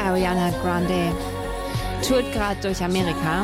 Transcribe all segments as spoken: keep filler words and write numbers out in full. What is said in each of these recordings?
Ariana Grande tourt gerade durch Amerika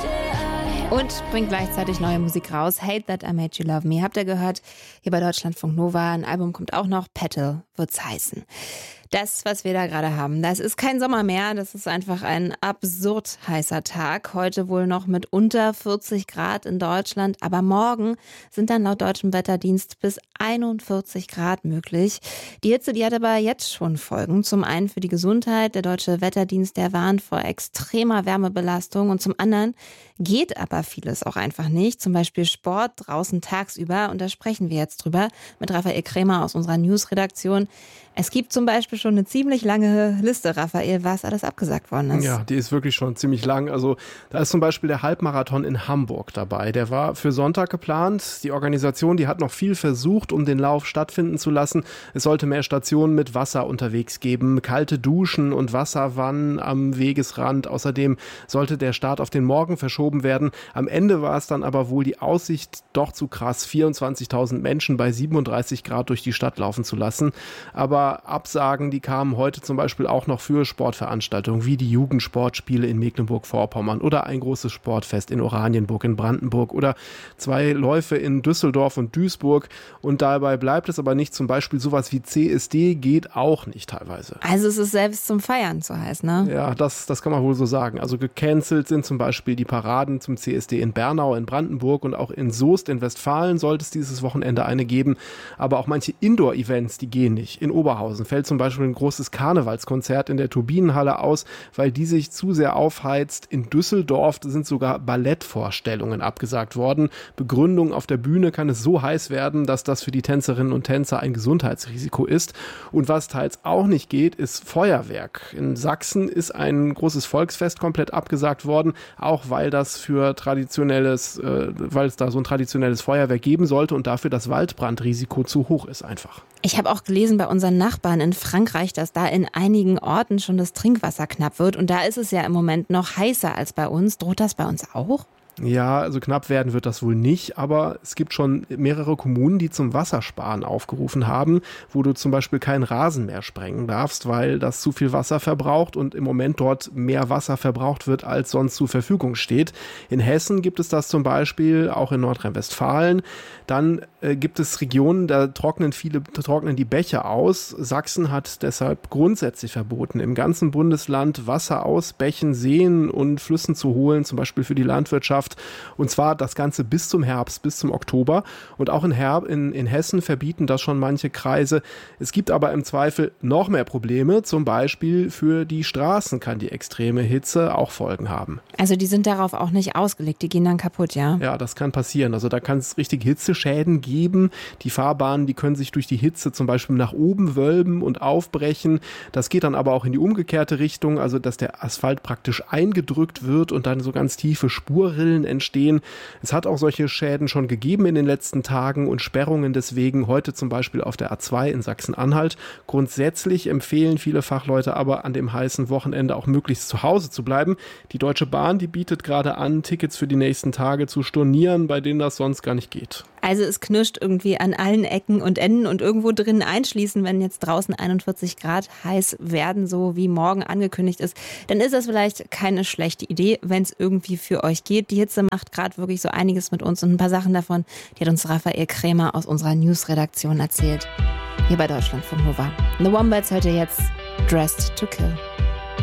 und bringt gleichzeitig neue Musik raus. Hate That I Made You Love Me. Habt ihr gehört? Hier bei Deutschlandfunk Nova. Ein Album kommt auch noch. Petal wird's heißen. Das, was wir da gerade haben, das ist kein Sommer mehr. Das ist einfach ein absurd heißer Tag. Heute wohl noch mit unter vierzig Grad in Deutschland. Aber morgen sind dann laut deutschem Wetterdienst bis einundvierzig Grad möglich. Die Hitze, die hat aber jetzt schon Folgen. Zum einen für die Gesundheit. Der deutsche Wetterdienst, der warnt vor extremer Wärmebelastung. Und zum anderen geht aber vieles auch einfach nicht. Zum Beispiel Sport draußen tagsüber. Und da sprechen wir jetzt drüber mit Raphael Krämer aus unserer Newsredaktion. Es gibt zum Beispiel schon eine ziemlich lange Liste, Raphael, was alles abgesagt worden ist. Ja, die ist wirklich schon ziemlich lang. Also da ist zum Beispiel der Halbmarathon in Hamburg dabei. Der war für Sonntag geplant. Die Organisation, die hat noch viel versucht, um den Lauf stattfinden zu lassen. Es sollte mehr Stationen mit Wasser unterwegs geben, kalte Duschen und Wasserwannen am Wegesrand. Außerdem sollte der Start auf den Morgen verschoben werden. Am Ende war es dann aber wohl die Aussicht doch zu krass, vierundzwanzigtausend Menschen bei siebenunddreißig Grad durch die Stadt laufen zu lassen. Aber Absagen, die kamen heute zum Beispiel auch noch für Sportveranstaltungen wie die Jugendsportspiele in Mecklenburg-Vorpommern oder ein großes Sportfest in Oranienburg in Brandenburg oder zwei Läufe in Düsseldorf und Duisburg. Und dabei bleibt es aber nicht. Zum Beispiel sowas wie C S D geht auch nicht teilweise. Also es ist selbst zum Feiern zu heiß, ne? Ja, das, das kann man wohl so sagen. Also gecancelt sind zum Beispiel die Paraden zum C S D in Bernau in Brandenburg und auch in Soest in Westfalen sollte es dieses Wochenende eine geben. Aber auch manche Indoor-Events, die gehen nicht. In Oberhausen fällt zum Beispiel ein großes Karnevalskonzert in der Turbinenhalle aus, weil die sich zu sehr aufheizt. In Düsseldorf sind sogar Ballettvorstellungen abgesagt worden. Begründung: auf der Bühne kann es so heiß werden, dass das für die Tänzerinnen und Tänzer ein Gesundheitsrisiko ist. Und was teils auch nicht geht, ist Feuerwerk. In Sachsen ist ein großes Volksfest komplett abgesagt worden, auch weil das für traditionelles, äh, weil es da so ein traditionelles Feuerwerk geben sollte und dafür das Waldbrandrisiko zu hoch ist einfach. Ich habe auch gelesen bei unseren Nachbarn in Frankreich, dass da in einigen Orten schon das Trinkwasser knapp wird. Und da ist es ja im Moment noch heißer als bei uns. Droht das bei uns auch? Ja, also knapp werden wird das wohl nicht, aber es gibt schon mehrere Kommunen, die zum Wassersparen aufgerufen haben, wo du zum Beispiel keinen Rasen mehr sprengen darfst, weil das zu viel Wasser verbraucht und im Moment dort mehr Wasser verbraucht wird, als sonst zur Verfügung steht. In Hessen gibt es das zum Beispiel, auch in Nordrhein-Westfalen. Dann äh, gibt es Regionen, da trocknen viele trocknen die Bäche aus. Sachsen hat deshalb grundsätzlich verboten, im ganzen Bundesland Wasser aus Bächen, Seen und Flüssen zu holen, zum Beispiel für die Landwirtschaft. Und zwar das Ganze bis zum Herbst, bis zum Oktober. Und auch in, Herb, in, in Hessen verbieten das schon manche Kreise. Es gibt aber im Zweifel noch mehr Probleme. Zum Beispiel für die Straßen kann die extreme Hitze auch Folgen haben. Also die sind darauf auch nicht ausgelegt, die gehen dann kaputt, ja? Ja, das kann passieren. Also da kann es richtig Hitzeschäden geben. Die Fahrbahnen, die können sich durch die Hitze zum Beispiel nach oben wölben und aufbrechen. Das geht dann aber auch in die umgekehrte Richtung, also dass der Asphalt praktisch eingedrückt wird und dann so ganz tiefe Spurrillen entstehen. Es hat auch solche Schäden schon gegeben in den letzten Tagen und Sperrungen deswegen heute zum Beispiel auf der A zwei in Sachsen-Anhalt. Grundsätzlich empfehlen viele Fachleute aber an dem heißen Wochenende auch möglichst zu Hause zu bleiben. Die Deutsche Bahn, die bietet gerade an, Tickets für die nächsten Tage zu stornieren, bei denen das sonst gar nicht geht. Also es knirscht irgendwie an allen Ecken und Enden und irgendwo drin einschließen, wenn jetzt draußen einundvierzig Grad heiß werden, so wie morgen angekündigt ist, dann ist das vielleicht keine schlechte Idee, wenn es irgendwie für euch geht. Die Hitze macht gerade wirklich so einiges mit uns und ein paar Sachen davon, die hat uns Raphael Krämer aus unserer Newsredaktion erzählt. Hier bei Deutschlandfunk Nova. The Wombats hört ihr jetzt Dressed to Kill.